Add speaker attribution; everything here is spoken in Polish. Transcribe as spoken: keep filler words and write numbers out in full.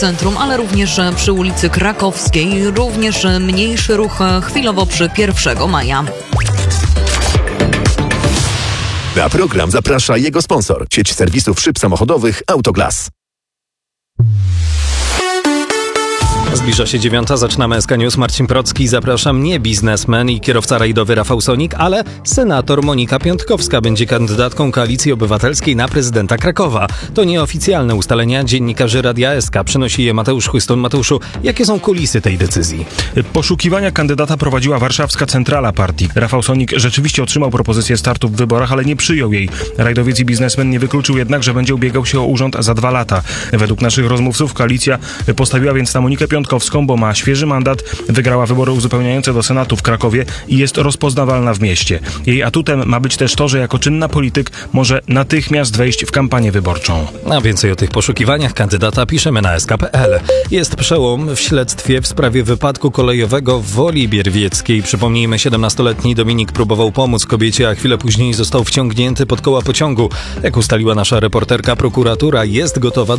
Speaker 1: centrum, ale również przy ulicy Krakowskiej, również mniejszy ruch chwilowo przy pierwszego maja.
Speaker 2: Na program zaprasza jego sponsor, sieć serwisów szyb samochodowych Autoglas.
Speaker 3: Zbliża się dziewiąta, zaczynamy S K News. Marcin Procki, zapraszam. Nie biznesmen i kierowca rajdowy Rafał Sonik, ale senator Monika Piątkowska będzie kandydatką Koalicji Obywatelskiej na prezydenta Krakowa. To nieoficjalne ustalenia dziennikarzy Radia S K. Przynosi je Mateusz Chłyston. Mateuszu, jakie są kulisy tej decyzji?
Speaker 4: Poszukiwania kandydata prowadziła warszawska centrala partii. Rafał Sonik rzeczywiście otrzymał propozycję startu w wyborach, ale nie przyjął jej. Rajdowiec i biznesmen nie wykluczył jednak, że będzie ubiegał się o urząd za dwa lata. Według naszych rozmówców koalicja postawiła więc na Monikę Piątkowską, bo ma świeży mandat, wygrała wybory uzupełniające do Senatu w Krakowie i jest rozpoznawalna w mieście. Jej atutem ma być też to, że jako czynna polityk może natychmiast wejść w kampanię wyborczą.
Speaker 3: A więcej o tych poszukiwaniach kandydata piszemy na S K kropka P L. Jest przełom w śledztwie w sprawie wypadku kolejowego w Woli Bierwieckiej. Przypomnijmy, siedemnastoletni Dominik próbował pomóc kobiecie, a chwilę później został wciągnięty pod koła pociągu. Jak ustaliła nasza reporterka, prokuratura jest gotowa